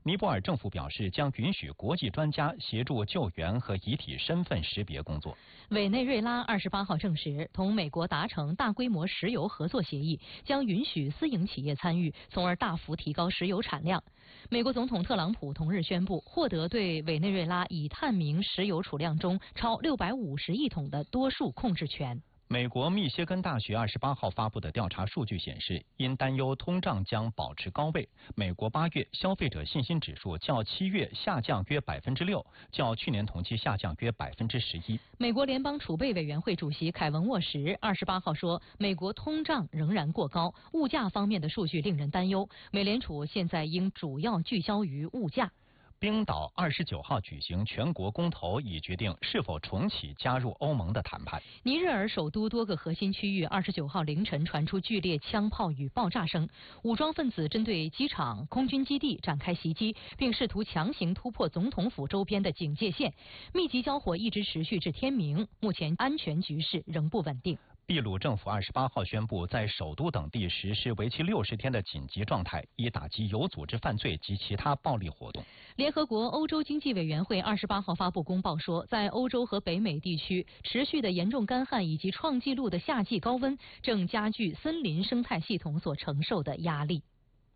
尼泊尔政府表示，将允许国际专家协助救援和遗体身份识别工作。 委内瑞拉28号证实，同美国达成大规模石油合作协议，将允许私营企业参与，从而大幅提高石油产量。美国总统特朗普同日宣布，获得对委内瑞拉已探明石油储量中超650亿桶的多数控制权。 美国密歇根大学28号发布的调查数据显示，因担忧通胀将保持高位，美国8月消费者信心指数较7月下降约6%，较去年同期下降约11%。 美国联邦储备委员会主席凯文沃什28号说，美国通胀仍然过高，物价方面的数据令人担忧，美联储现在应主要聚焦于物价。 冰岛29号举行全国公投，以决定是否重启加入欧盟的谈判。 尼日尔首都多个核心区域29号凌晨传出剧烈枪炮与爆炸声，武装分子针对机场、空军基地展开袭击，并试图强行突破总统府周边的警戒线，密集交火一直持续至天明，目前安全局势仍不稳定。 秘鲁政府28号宣布，在首都等地实施为期60天的紧急状态，以打击有组织犯罪及其他暴力活动。 联合国欧洲经济委员会28号发布公报说，在欧洲和北美地区，持续的严重干旱以及创纪录的夏季高温，正加剧森林生态系统所承受的压力。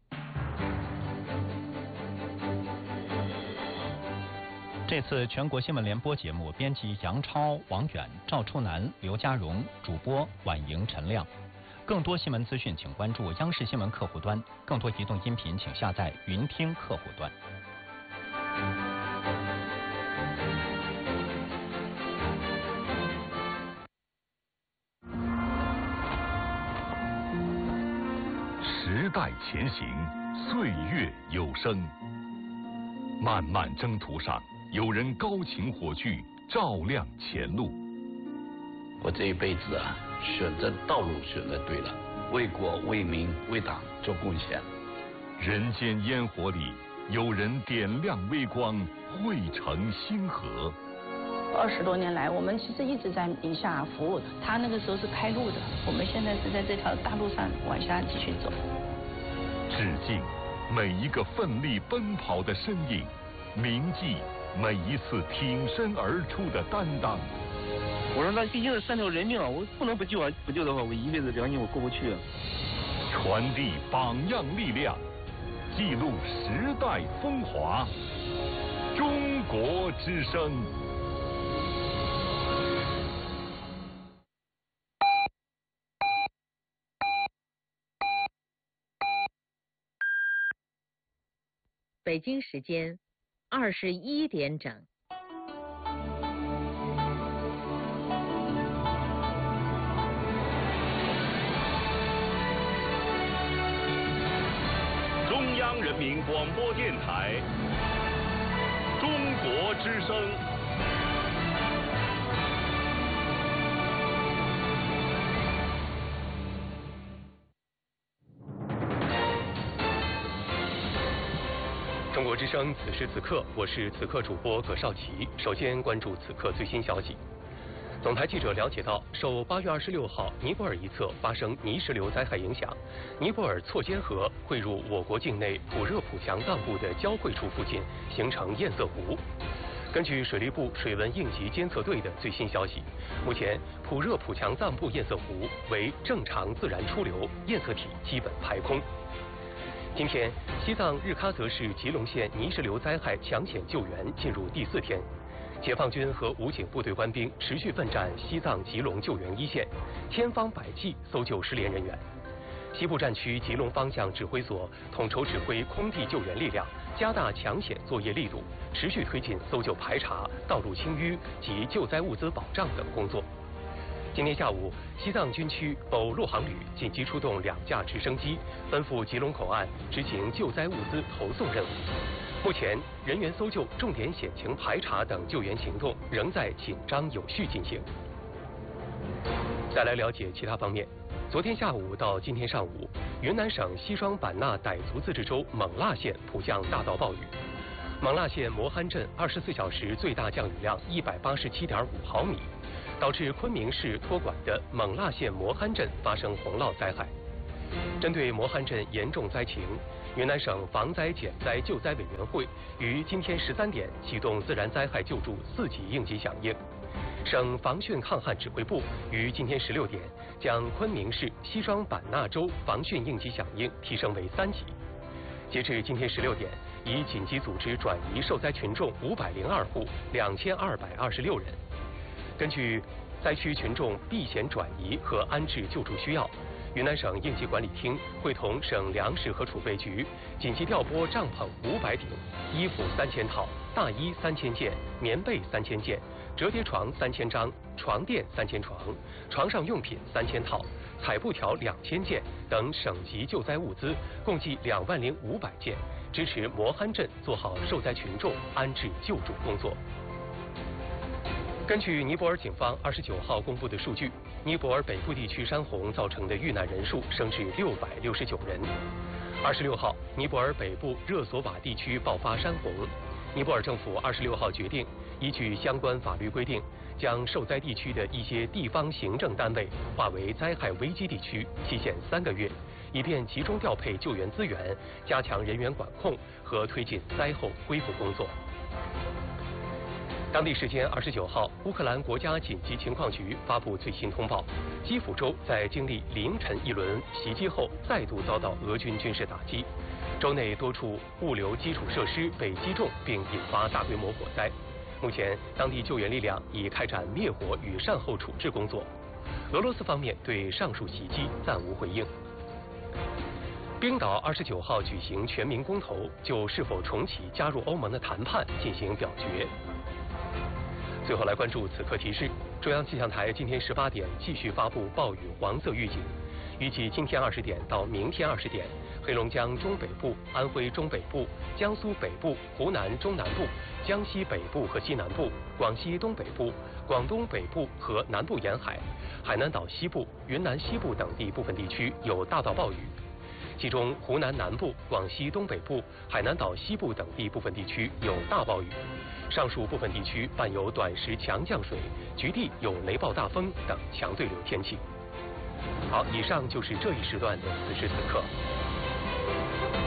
这次全国新闻联播节目编辑杨超、王远、赵初南、刘家荣，主播婉莹、陈亮。更多新闻资讯，请关注央视新闻客户端；更多移动音频，请下载云听客户端。 时代前行，岁月有声。漫漫征途上，有人高擎火炬，照亮前路。 我这一辈子啊，选择道路选择对了，为国为民为党做贡献。 人间烟火里，有人点亮微光，汇成星河。 20多年来，我们其实一直在宁夏服务的。他那个时候是开路的，我们现在是在这条大路上往下继续走。 致敬每一个奋力奔跑的身影，铭记每一次挺身而出的担当。 我说那毕竟是3条人命啊，我不能不救啊！不救的话，我一辈子良心我过不去啊。 传递榜样力量，记录时代风华。中国之声。 北京时间21点整。 中央人民广播电台，中国之声。 中国之声，此时此刻，我是此刻主播葛少奇。首先关注此刻最新消息。总台记者了解到，受8月26号尼泊尔一侧发生泥石流灾害影响，尼泊尔错间河汇入我国境内普热普强藏部的交汇处附近，形成堰塞湖。根据水利部水文应急监测队的最新消息，目前普热普强藏部堰塞湖为正常自然出流，堰塞体基本排空。今天，西藏日喀则市吉隆县泥石流灾害抢险救援进入第4天，解放军和武警部队官兵持续奋战西藏吉隆救援一线，千方百计搜救失联人员。西部战区吉隆方向指挥所统筹指挥空地救援力量，加大抢险作业力度，持续推进搜救排查、道路清淤及救灾物资保障等工作。今天下午，西藏军区某陆航旅紧急出动2架直升机，奔赴吉隆口岸执行救灾物资投送任务。目前，人员搜救、重点险情排查等救援行动仍在紧张有序进行。再来了解其他方面。昨天下午到今天上午，云南省西双版纳傣族自治州勐腊县普降大到暴雨。勐腊县摩憨镇24小时最大降雨量187.5毫米，导致昆明市托管的勐腊县摩憨镇发生洪涝灾害。 针对磨憨镇严重灾情，云南省防灾减灾救灾委员会于今天13点启动自然灾害救助4级应急响应。省防汛抗旱指挥部于今天16点将昆明市西双版纳州防汛应急响应提升为3级。截至今天16点，已紧急组织转移受灾群众502户，2226人。根据灾区群众避险转移和安置救助需要，云南省应急管理厅会同省粮食和储备局紧急调拨帐篷500顶、衣服3000套、大衣3000件、棉被3000件、折叠床3000张、床垫3000床、床上用品3000套、彩布条2000件等省级救灾物资，共计20500件，支持磨憨镇做好受灾群众安置救助工作。根据尼泊尔警方29号公布的数据，尼泊尔北部地区山洪造成的遇难人数升至669人。26号，尼泊尔北部热索瓦地区爆发山洪，尼泊尔政府26号决定，依据相关法律规定，将受灾地区的一些地方行政单位划为灾害危机地区，期限3个月，以便集中调配救援资源，加强人员管控和推进灾后恢复工作。当地时间29号，乌克兰国家紧急情况局发布最新通报，基辅州在经历凌晨一轮袭击后，再度遭到俄军军事打击，州内多处物流基础设施被击中，并引发大规模火灾。目前，当地救援力量已开展灭火与善后处置工作。俄罗斯方面对上述袭击暂无回应。冰岛29号举行全民公投，就是否重启加入欧盟的谈判进行表决。最后来关注此刻提示：中央气象台今天18点继续发布暴雨黄色预警，预计今天20点到明天20点，黑龙江中北部、安徽中北部、江苏北部、湖南中南部、江西北部和西南部、广西东北部、广东北部和南部沿海、海南岛西部、云南西部等地部分地区有大到暴雨。其中，湖南南部、广西东北部、海南岛西部等地部分地区有大暴雨，上述部分地区伴有短时强降水，局地有雷暴大风等强对流天气。好，以上就是这一时段的此时此刻。